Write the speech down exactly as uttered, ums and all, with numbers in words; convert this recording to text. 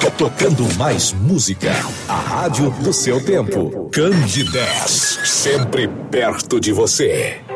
Tocando mais música. A rádio do seu tempo. Candidez. Sempre perto de você.